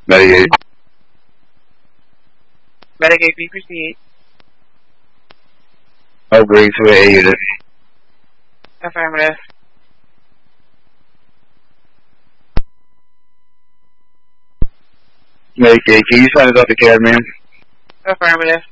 Medicaid. Medicaid B, proceed. Upgrade to an A unit. Affirmative. Medicaid, can you sign us up the cab, ma'am? Affirmative.